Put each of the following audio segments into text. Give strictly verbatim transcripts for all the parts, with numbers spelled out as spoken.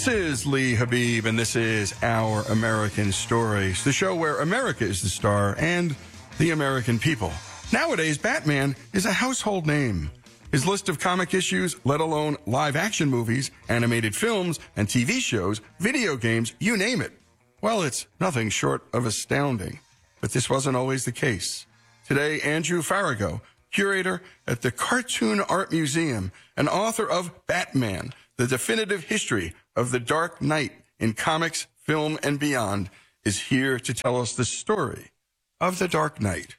is Lee Habib, and this is Our American Stories, the show where America is the star and the American people. Nowadays, Batman is a household name. His list of comic issues, let alone live-action movies, animated films, and T V shows, video games, you name it. Well, it's nothing short of astounding. But this wasn't always the case. Today, Andrew Farago, curator at the Cartoon Art Museum and author of Batman, the definitive history of the Dark Knight in comics, film, and beyond, is here to tell us the story of the Dark Knight.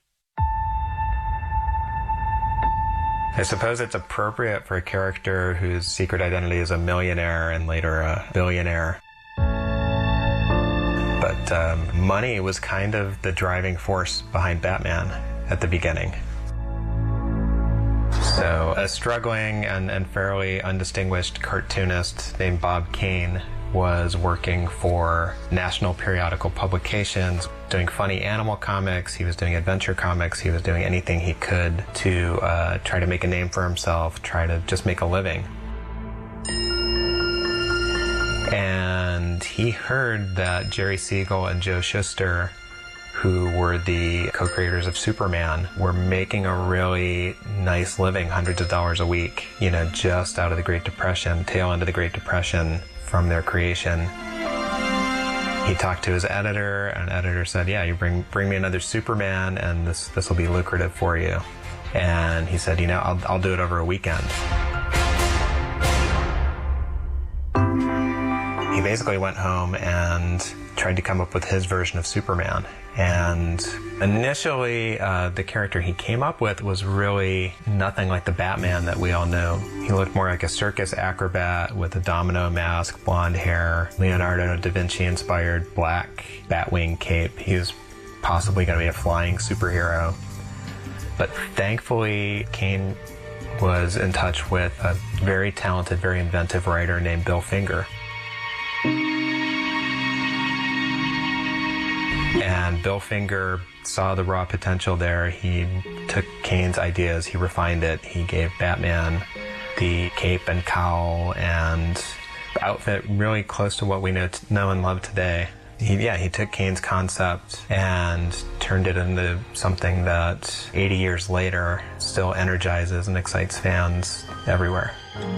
I suppose it's appropriate for a character whose secret identity is a millionaire and later a billionaire. But um, money was kind of the driving force behind Batman at the beginning. So a struggling and, and fairly undistinguished cartoonist named Bob Kane was working for national periodical publications, doing funny animal comics, he was doing adventure comics, he was doing anything he could to uh, try to make a name for himself, try to just make a living. And he heard that Jerry Siegel and Joe Shuster, who were the co-creators of Superman, were making a really nice living, hundreds of dollars a week, you know, just out of the Great Depression, tail end of the Great Depression, from their creation. He talked to his editor, and editor said, yeah, you bring bring me another Superman, and this this will be lucrative for you. And he said, you know, I'll, I'll do it over a weekend. He basically went home and tried to come up with his version of Superman. And initially, uh, the character he came up with was really nothing like the Batman that we all know. He looked more like a circus acrobat with a domino mask, blonde hair, Leonardo da Vinci-inspired black Batwing cape. He was possibly going to be a flying superhero. But thankfully, Kane was in touch with a very talented, very inventive writer named Bill Finger. And Bill Finger saw the raw potential there. He took Kane's ideas, he refined it, he gave Batman the cape and cowl and outfit really close to what we know, know and love today. He, yeah, he took Kane's concept and turned it into something that eighty years later still energizes and excites fans everywhere.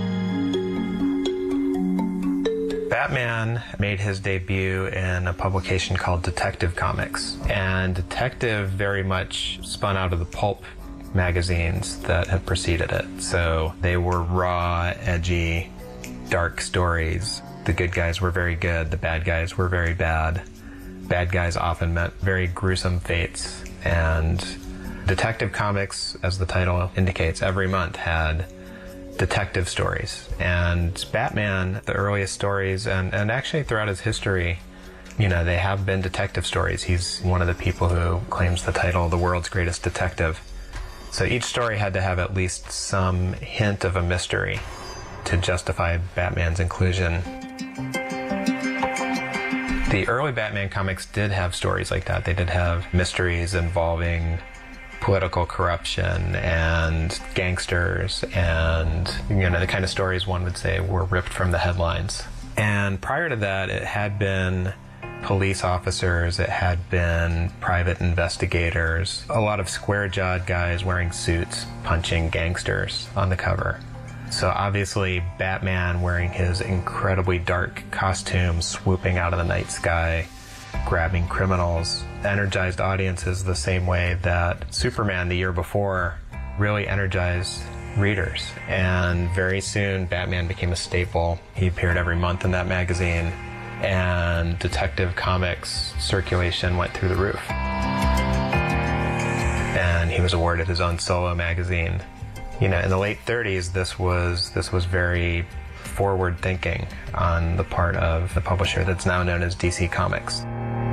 Batman made his debut in a publication called Detective Comics, and Detective very much spun out of the pulp magazines that had preceded it. So they were raw, edgy, dark stories. The good guys were very good, the bad guys were very bad. Bad guys often meant very gruesome fates, and Detective Comics, as the title indicates, every month had detective stories. And Batman, the earliest stories, and, and actually throughout his history, you know, they have been detective stories. He's one of the people who claims the title the world's greatest detective. So each story had to have at least some hint of a mystery to justify Batman's inclusion. The early Batman comics did have stories like that. They did have mysteries involving political corruption and gangsters and, you know, the kind of stories one would say were ripped from the headlines. And prior to that, it had been police officers, it had been private investigators, a lot of square-jawed guys wearing suits punching gangsters on the cover. So obviously Batman wearing his incredibly dark costume, swooping out of the night sky, grabbing criminals, energized audiences the same way that Superman the year before really energized readers. And very soon Batman became a staple. He appeared every month in that magazine, and Detective Comics circulation went through the roof. And he was awarded his own solo magazine. You know, in the late thirties, this was this was very forward thinking on the part of the publisher that's now known as D C Comics.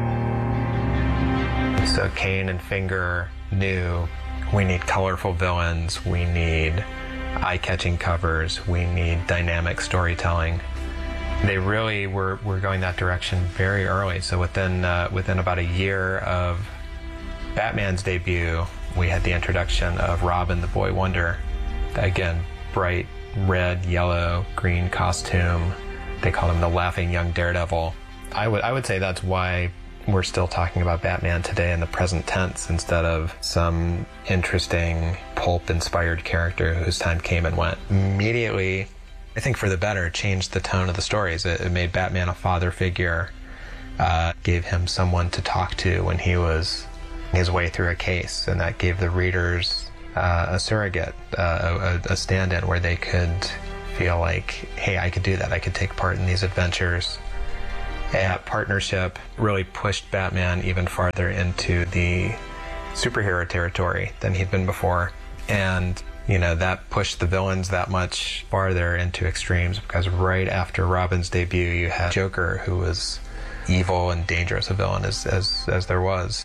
So Kane and Finger knew we need colorful villains, we need eye-catching covers, we need dynamic storytelling. They really were, were going that direction very early. So within uh, within about a year of Batman's debut, we had the introduction of Robin the Boy Wonder. Again, bright red, yellow, green costume, They called him the laughing young daredevil. I would I would say that's why we're still talking about Batman today in the present tense instead of some interesting pulp-inspired character whose time came and went. Immediately, I think for the better, it changed the tone of the stories. It, it made Batman a father figure, uh, gave him someone to talk to when he was his way through a case, and that gave the readers uh, a surrogate, uh, a, a stand-in where they could feel like, hey, I could do that. I could take part in these adventures. That partnership really pushed Batman even farther into the superhero territory than he'd been before. And, you know, that pushed the villains that much farther into extremes, because right after Robin's debut, you had Joker, who was evil and dangerous a villain as, as, as there was.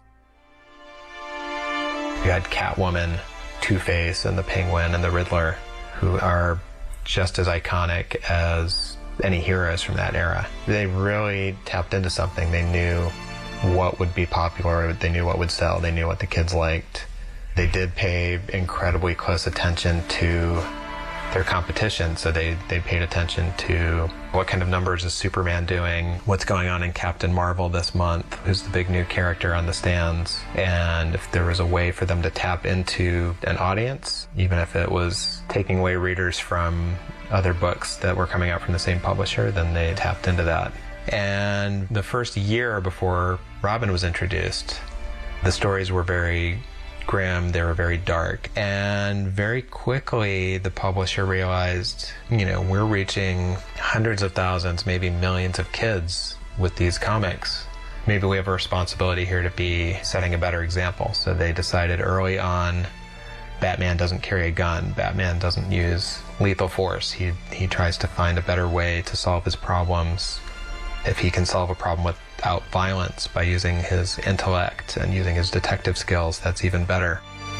You had Catwoman, Two-Face, and the Penguin, and the Riddler, who are just as iconic as any heroes from that era. They really tapped into something. They knew what would be popular, they knew what would sell, they knew what the kids liked. They did pay incredibly close attention to their competition, so they, they paid attention to what kind of numbers is Superman doing, what's going on in Captain Marvel this month, who's the big new character on the stands, and if there was a way for them to tap into an audience, even if it was taking away readers from other books that were coming out from the same publisher, then they tapped into that. And the first year before Robin was introduced, the stories were very grim, they were very dark, and very quickly the publisher realized, you know, we're reaching hundreds of thousands, maybe millions of kids with these comics. Maybe we have a responsibility here to be setting a better example. So they decided early on, Batman doesn't carry a gun, Batman doesn't use lethal force. He, he tries to find a better way to solve his problems. If he can solve a problem without violence by using his intellect and using his detective skills, that's even better.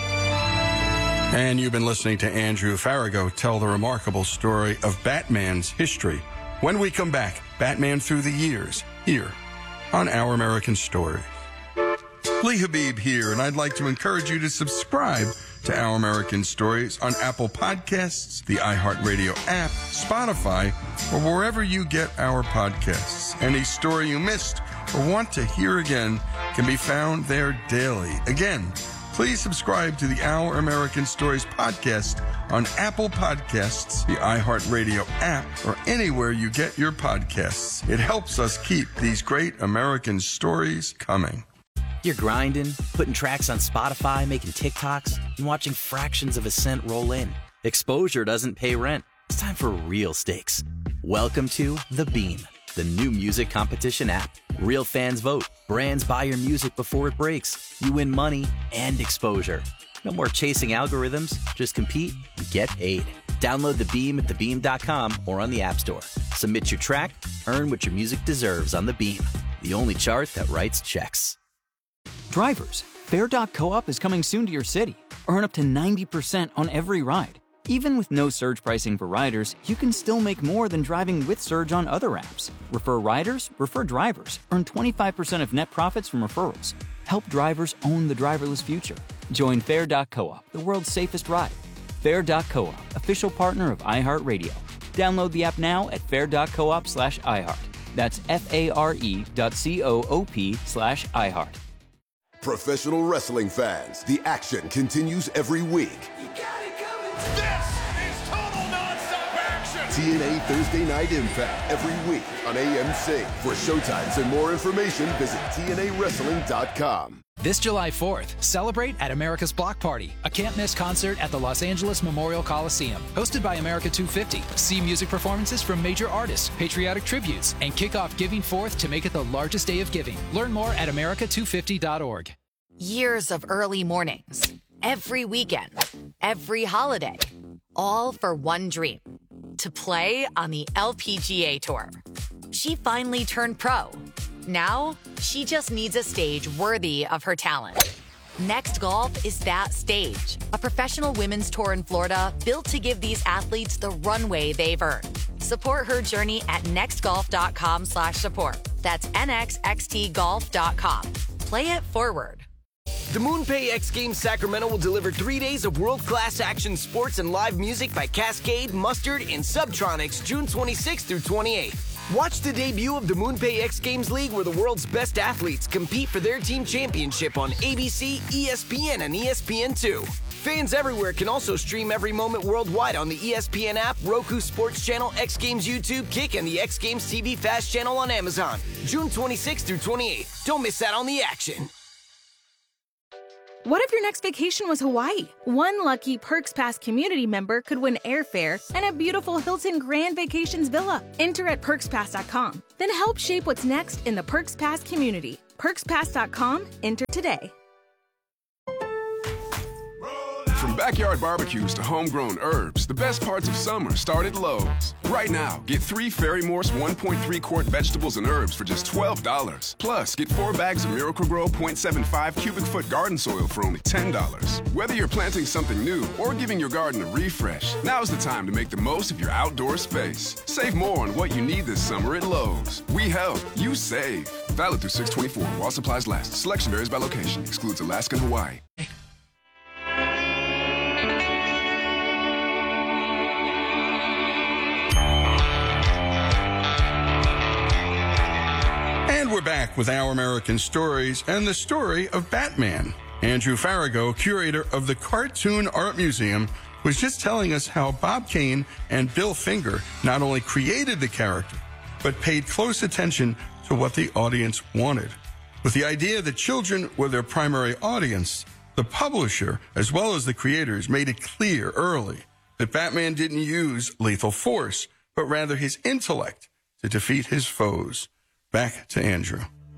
And you've been listening to Andrew Farago tell the remarkable story of Batman's history. When we come back, Batman Through the Years, here on Our American Stories. Lee Habib here, and I'd like to encourage you to subscribe to Our American Stories on Apple Podcasts, the iHeartRadio app, Spotify, or wherever you get our podcasts. Any story you missed or want to hear again can be found there daily. Again, please subscribe to the Our American Stories podcast on Apple Podcasts, the iHeartRadio app, or anywhere you get your podcasts. It helps us keep these great American stories coming. You're grinding, putting tracks on Spotify, making TikToks, and watching fractions of a cent roll in. Exposure doesn't pay rent. It's time for real stakes. Welcome to The Beam, the new music competition app. Real fans vote. Brands buy your music before it breaks. You win money and exposure. No more chasing algorithms. Just compete and get paid. Download The Beam at the beam dot com or on the App Store. Submit your track, earn what your music deserves on The Beam, the only chart that writes checks. Drivers, Fair dot coop is coming soon to your city. Earn up to ninety percent on every ride. Even with no surge pricing for riders, you can still make more than driving with Surge on other apps. Refer riders, refer drivers. Earn twenty-five percent of net profits from referrals. Help drivers own the driverless future. Join Fair dot coop, the world's safest ride. Fair dot coop, official partner of iHeartRadio. Download the app now at fair dot coop slash iHeart. That's F-A-R-E dot C-O-O-P slash iHeart. Professional wrestling fans, the action continues every week. You got it coming. This is total nonstop action. T N A Thursday Night Impact every week on A M C. For showtimes and more information, visit T N A wrestling dot com. This July fourth, celebrate at America's Block Party, a can't-miss concert at the Los Angeles Memorial Coliseum. Hosted by America two fifty. See music performances from major artists, patriotic tributes, and kick off Giving Forth to make it the largest day of giving. Learn more at America two fifty dot org. Years of early mornings, every weekend, every holiday, all for one dream, to play on the L P G A Tour. She finally turned pro. Now, she just needs a stage worthy of her talent. Next Golf is that stage, a professional women's tour in Florida built to give these athletes the runway they've earned. Support her journey at next golf dot com slash support. That's N X X T golf dot com. Play it forward. The MoonPay X Games Sacramento will deliver three days of world-class action sports and live music by Cascade, Mustard, and Subtronics June twenty-sixth through twenty-eighth. Watch the debut of the MoonPay X Games League, where the world's best athletes compete for their team championship on A B C, E S P N, and E S P N two. Fans everywhere can also stream every moment worldwide on the E S P N app, Roku Sports Channel, X Games YouTube, Kick, and the X Games T V Fast Channel on Amazon. June twenty-sixth through twenty-eighth. Don't miss out on the action. What if your next vacation was Hawaii? One lucky Perks Pass community member could win airfare and a beautiful Hilton Grand Vacations villa. Enter at perks pass dot com. Then help shape what's next in the Perks Pass community. perks pass dot com. Enter today. From backyard barbecues to homegrown herbs, the best parts of summer start at Lowe's. Right now, get three Ferry Morse one point three quart vegetables and herbs for just twelve dollars. Plus, get four bags of Miracle-Gro point seven five cubic foot garden soil for only ten dollars. Whether you're planting something new or giving your garden a refresh, now's the time to make the most of your outdoor space. Save more on what you need this summer at Lowe's. We help, you save. Valid through six twenty-four while supplies last. Selection varies by location. Excludes Alaska and Hawaii. And we're back with Our American Stories and the story of Batman. Andrew Farago, curator of the Cartoon Art Museum, was just telling us how Bob Kane and Bill Finger not only created the character, but paid close attention to what the audience wanted. With the idea that children were their primary audience, the publisher, as well as the creators, made it clear early that Batman didn't use lethal force, but rather his intellect to defeat his foes. Back to Andrew.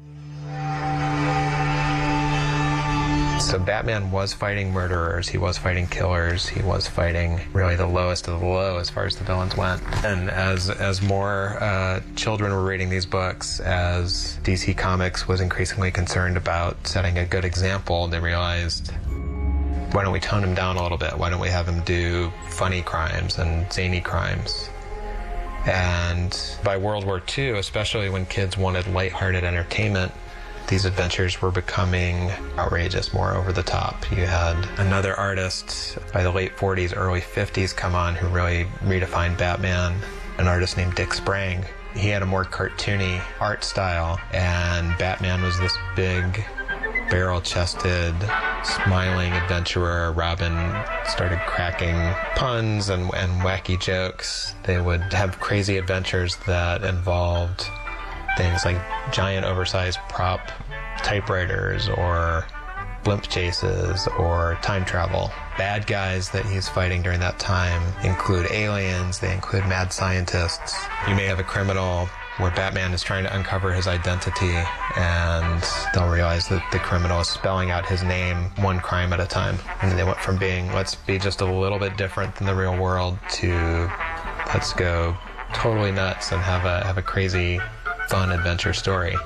So Batman was fighting murderers, he was fighting killers, he was fighting really the lowest of the low as far as the villains went. And as as more uh, children were reading these books, as D C Comics was increasingly concerned about setting a good example, they realized, why don't we tone him down a little bit? Why don't we have him do funny crimes and zany crimes? And by World War Two, especially when kids wanted lighthearted entertainment, these adventures were becoming outrageous, more over the top. You had another artist by the late forties, early fifties come on who really redefined Batman, an artist named Dick Sprang. He had a more cartoony art style, and Batman was this big, barrel-chested, smiling adventurer. Robin started cracking puns and, and wacky jokes. They would have crazy adventures that involved things like giant oversized prop typewriters or blimp chases or time travel. Bad guys that he's fighting during that time include aliens, they include mad scientists. You may have a criminal where Batman is trying to uncover his identity, and they'll realize that the criminal is spelling out his name one crime at a time. And they went from being, let's be just a little bit different than the real world, to let's go totally nuts and have a have a crazy, fun adventure story.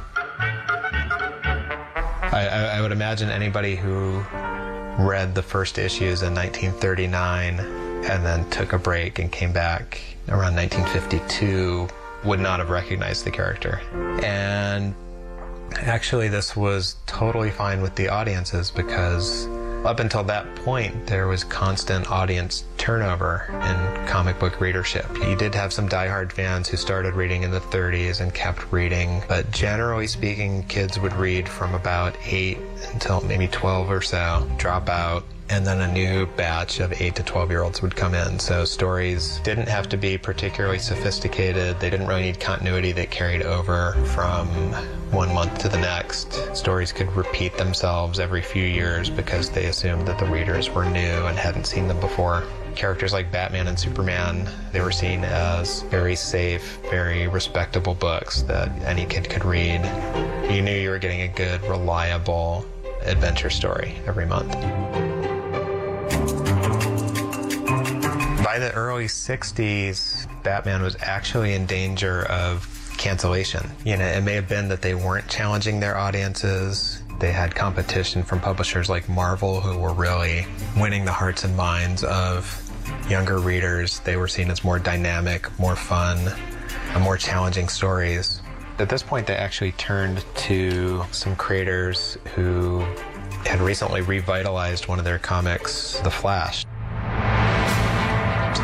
I, I, I would imagine anybody who read the first issues in nineteen thirty-nine and then took a break and came back around nineteen fifty-two would not have recognized the character. And actually this was totally fine with the audiences, because up until that point there was constant audience turnover in comic book readership. You did have some diehard fans who started reading in the thirties and kept reading, but generally speaking, kids would read from about eight until maybe twelve or so, drop out, and then a new batch of eight to twelve year olds would come in. So stories didn't have to be particularly sophisticated. They didn't really need continuity that carried over from one month to the next. Stories could repeat themselves every few years because they assumed that the readers were new and hadn't seen them before. Characters like Batman and Superman, they were seen as very safe, very respectable books that any kid could read. You knew you were getting a good, reliable adventure story every month. By the early sixties, Batman was actually in danger of cancellation. You know, it may have been that they weren't challenging their audiences. They had competition from publishers like Marvel, who were really winning the hearts and minds of younger readers. They were seen as more dynamic, more fun, and more challenging stories. At this point, they actually turned to some creators who had recently revitalized one of their comics, The Flash. They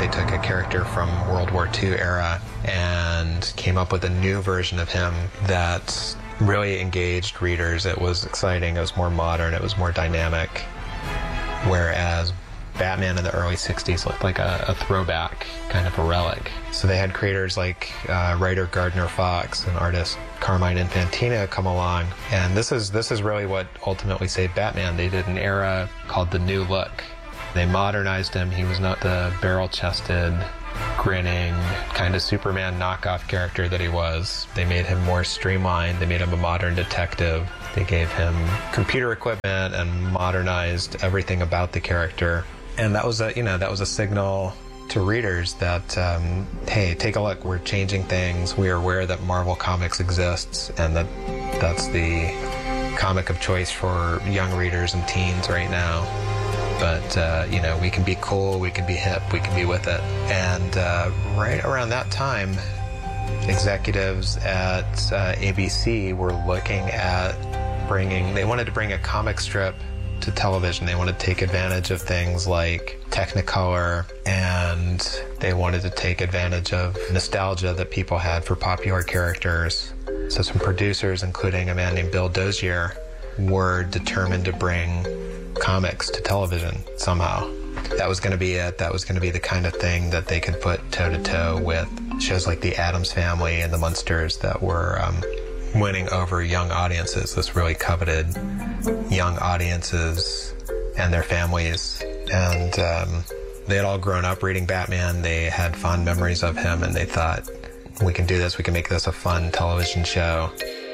they took a character from World War Two era and came up with a new version of him that really engaged readers. It was exciting, it was more modern, it was more dynamic, whereas Batman in the early sixties looked like a, a throwback, kind of a relic. So they had creators like uh, writer Gardner Fox and artist Carmine Infantino come along, and this is this is really what ultimately saved Batman. They did an era called the New Look. They modernized him. He was not the barrel-chested, grinning, kind of Superman knockoff character that he was. They made him more streamlined. They made him a modern detective. They gave him computer equipment and modernized everything about the character. And that was a, you know, that was a signal to readers that, um, hey, take a look, we're changing things. We are aware that Marvel Comics exists, and that that's the comic of choice for young readers and teens right now. But, uh, you know, we can be cool, we can be hip, we can be with it. And uh, right around that time, executives at uh, A B C were looking at bringing, they wanted to bring a comic strip to television. They wanted to take advantage of things like Technicolor, and they wanted to take advantage of nostalgia that people had for popular characters. So some producers, including a man named Bill Dozier, were determined to bring comics to television somehow. That was going to be it. That was going to be the kind of thing that they could put toe-to-toe with shows like The Addams Family and The Munsters that were um, winning over young audiences, this really coveted young audiences and their families. And um, they had all grown up reading Batman. They had fond memories of him, and they thought, we can do this, we can make this a fun television show.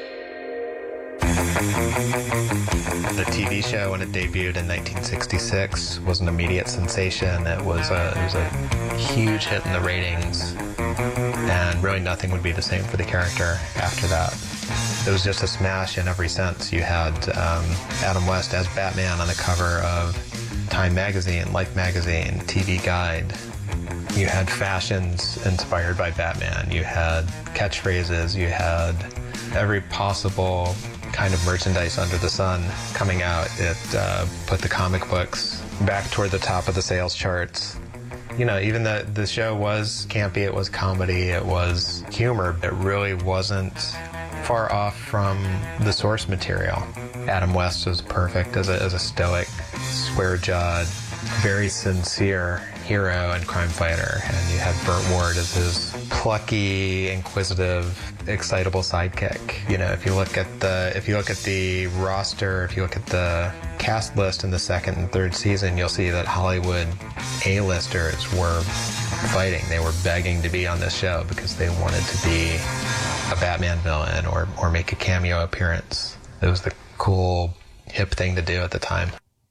The T V show, when it debuted in nineteen sixty-six, was an immediate sensation. It was a, it was a huge hit in the ratings, and really nothing would be the same for the character after that. It was just a smash in every sense. You had um, Adam West as Batman on the cover of Time Magazine, Life Magazine, T V Guide. You had fashions inspired by Batman. You had catchphrases. You had every possible kind of merchandise under the sun coming out. It uh, put the comic books back toward the top of the sales charts. You know, even the, the show was campy, it was comedy, it was humor. It really wasn't far off from the source material. Adam West was perfect as a, as a stoic, square-jawed, very sincere hero and crime fighter, and you had Burt Ward as his plucky, inquisitive, excitable sidekick. You know, if you look at the if you look at the roster, if you look at the cast list in the second and third season, you'll see that Hollywood A-listers were fighting. They were begging to be on this show because they wanted to be a Batman villain or or make a cameo appearance. It was the cool, hip thing to do at the time.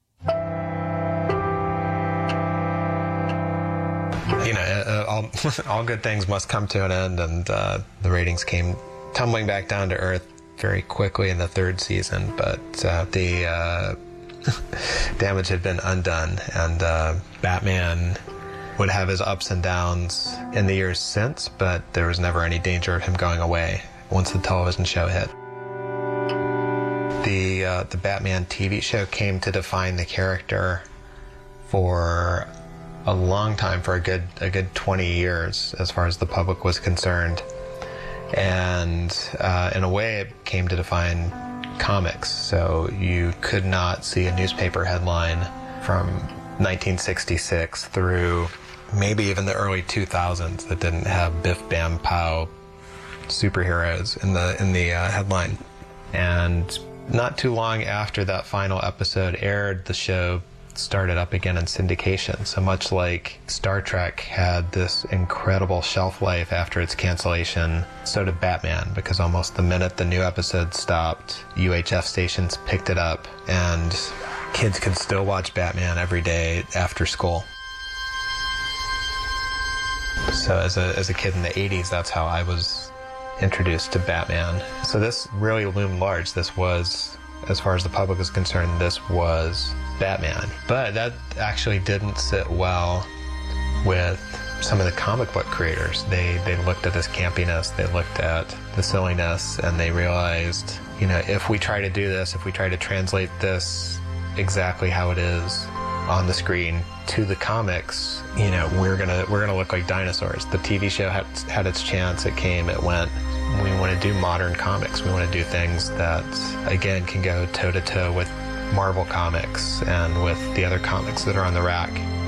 You know, uh, all, all good things must come to an end, and uh, the ratings came tumbling back down to earth very quickly in the third season, but uh, the uh, damage had been undone, and uh, Batman would have his ups and downs in the years since, but there was never any danger of him going away once the television show hit. The, uh, the Batman T V show came to define the character for a long time, for a good a good twenty years as far as the public was concerned, and uh, in a way it came to define comics. So you could not see a newspaper headline from nineteen sixty-six through maybe even the early two thousands that didn't have Biff Bam Pow superheroes in the in the uh, headline. And not too long after that final episode aired, the show started up again in syndication. So much like Star Trek had this incredible shelf life after its cancellation, so did Batman, because almost the minute the new episode stopped, U H F stations picked it up, and kids could still watch Batman every day after school. So as a, as a kid in the eighties, that's how I was introduced to Batman. So this really loomed large. This was, as far as the public is concerned, this was Batman. But that actually didn't sit well with some of the comic book creators. They they looked at this campiness, they looked at the silliness, and they realized, you know, if we try to do this, if we try to translate this exactly how it is on the screen to the comics, you know, we're gonna we're gonna look like dinosaurs. The T V show had had its chance. It came, it went. We want to do modern comics. We want to do things that, again, can go toe to toe with Marvel Comics and with the other comics that are on the rack.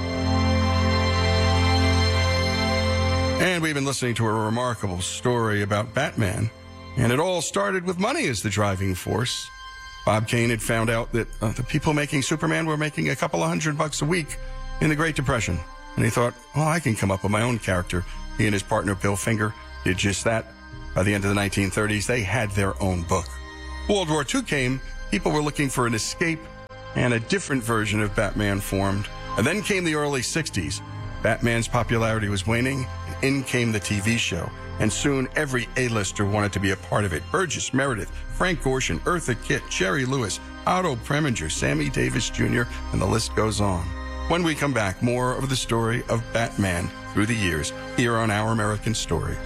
And we've been listening to a remarkable story about Batman, and it all started with money as the driving force. Bob Kane had found out that uh, the people making Superman were making a couple of hundred bucks a week in the Great Depression. And he thought, oh, I can come up with my own character. He and his partner, Bill Finger, did just that. By the end of the nineteen thirties, they had their own book. World War Two came, people were looking for an escape, and a different version of Batman formed. And then came the early sixties. Batman's popularity was waning, and in came the T V show. And soon every A-lister wanted to be a part of it. Burgess Meredith, Frank Gorshin, Eartha Kitt, Jerry Lewis, Otto Preminger, Sammy Davis Junior, and the list goes on. When we come back, more of the story of Batman through the years here on Our American Stories.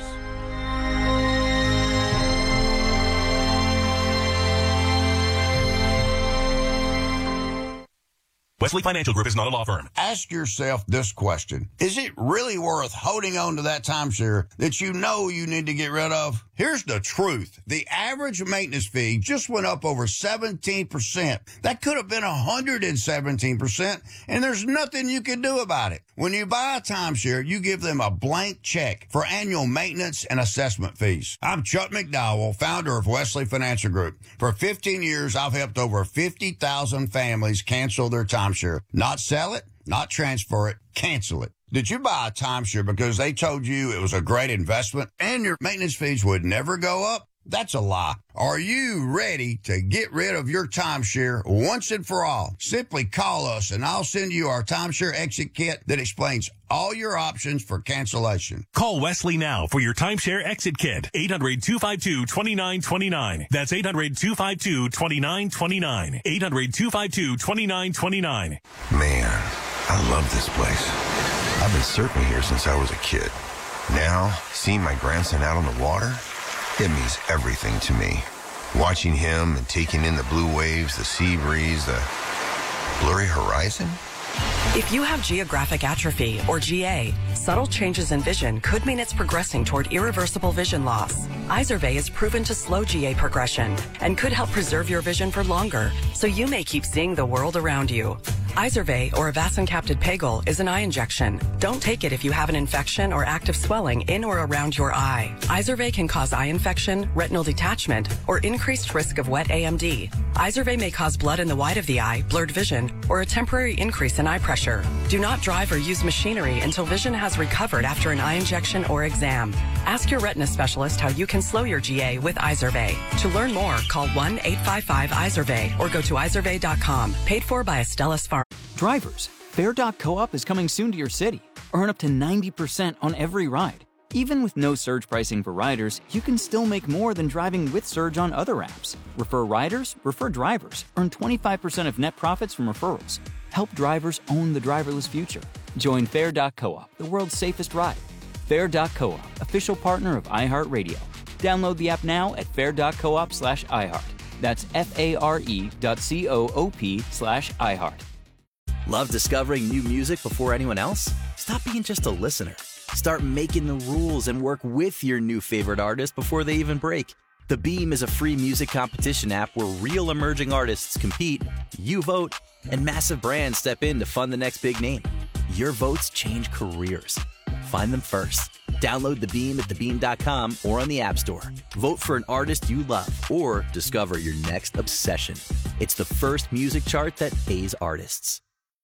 Wesley Financial Group is not a law firm. Ask yourself this question. Is it really worth holding on to that timeshare that you know you need to get rid of? Here's the truth. The average maintenance fee just went up over seventeen percent. That could have been one hundred seventeen percent, and there's nothing you can do about it. When you buy a timeshare, you give them a blank check for annual maintenance and assessment fees. I'm Chuck McDowell, founder of Wesley Financial Group. For fifteen years, I've helped over fifty thousand families cancel their timeshare. Not sell it, not transfer it, cancel it. Did you buy a timeshare because they told you it was a great investment and your maintenance fees would never go up? That's a lie. Are you ready to get rid of your timeshare once and for all? Simply call us and I'll send you our timeshare exit kit that explains all your options for cancellation. Call Wesley now for your timeshare exit kit. eight hundred, two five two, two nine two nine. That's eight hundred, two five two, two nine two nine. eight hundred, two five two, two nine two nine. Man, I love this place. I've been surfing here since I was a kid. Now, seeing my grandson out on the water, it means everything to me. Watching him and taking in the blue waves, the sea breeze, the blurry horizon. If you have geographic atrophy, or G A, subtle changes in vision could mean it's progressing toward irreversible vision loss. Izervay is proven to slow G A progression and could help preserve your vision for longer, so you may keep seeing the world around you. Izervay, or avacincaptad pegol, is an eye injection. Don't take it if you have an infection or active swelling in or around your eye. Izervay can cause eye infection, retinal detachment, or increased risk of wet A M D. Izervay may cause blood in the white of the eye, blurred vision, or a temporary increase in eye pressure. Do not drive or use machinery until vision has recovered after an eye injection or exam. Ask your retina specialist how you can slow your G A with Izervay. To learn more, call one eight five five Izervay or go to izervay dot com. Paid for by Astellas Pharma. Drivers, Fair dot co-op is coming soon to your city. Earn up to ninety percent on every ride. Even with no surge pricing for riders, you can still make more than driving with Surge on other apps. Refer riders, refer drivers. Earn twenty-five percent of net profits from referrals. Help drivers own the driverless future. Join Fair dot co-op, the world's safest ride. Fair dot co-op, official partner of iHeartRadio. Download the app now at fair dot coop slash iHeart. That's F-A-R-E dot C-O-O-P slash iHeart. Love discovering new music before anyone else? Stop being just a listener. Start making the rules and work with your new favorite artist before they even break. The Beam is a free music competition app where real emerging artists compete, you vote, and massive brands step in to fund the next big name. Your votes change careers. Find them first. Download The Beam at the beam dot com or on the App Store. Vote for an artist you love or discover your next obsession. It's the first music chart that pays artists.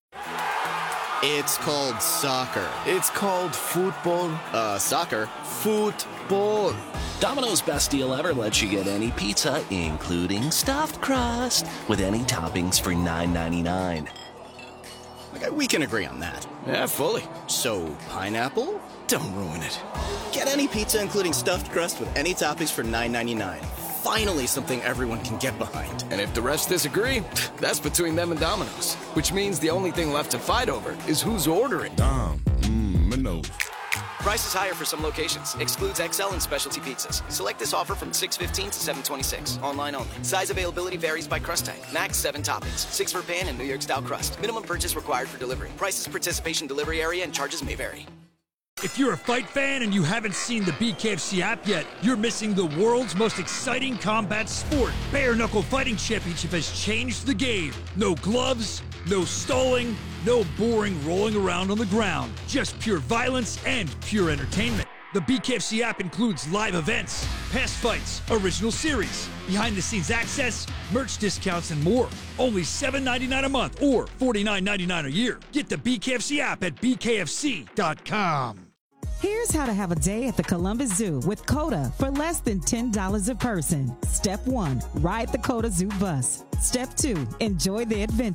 It's called soccer. It's called football. Uh, soccer. Football. Domino's Best Deal Ever lets you get any pizza, including stuffed crust, with any toppings for nine ninety-nine. Okay, we can agree on that. Yeah, fully. So, pineapple? Don't ruin it. Get any pizza, including stuffed crust, with any toppings for nine ninety-nine. Finally something everyone can get behind. And if the rest disagree, that's between them and Domino's. Which means the only thing left to fight over is who's ordering. Dom, mmm, Minos. Price is higher for some locations. Excludes X L and specialty pizzas. Select this offer from six fifteen to seven twenty-six. Online only. Size availability varies by crust type. Max seven toppings. Six for pan and New York style crust. Minimum purchase required for delivery. Prices, participation, delivery area, and charges may vary. If you're a fight fan and you haven't seen the B K F C app yet, you're missing the world's most exciting combat sport. Bare Knuckle Fighting Championship has changed the game. No gloves, no stalling, no boring rolling around on the ground. Just pure violence and pure entertainment. The B K F C app includes live events, past fights, original series, behind-the-scenes access, merch discounts, and more. Only seven ninety-nine a month or forty-nine ninety-nine a year. Get the B K F C app at B K F C dot com. Here's how to have a day at the Columbus Zoo with COTA for less than ten dollars a person. Step one, ride the COTA Zoo bus. Step two, enjoy the adventure.